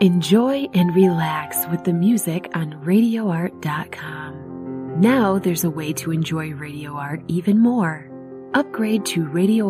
Enjoy and relax with the music on RadioArt.com. Now there's a way to enjoy Radio Art even more. Upgrade to Radio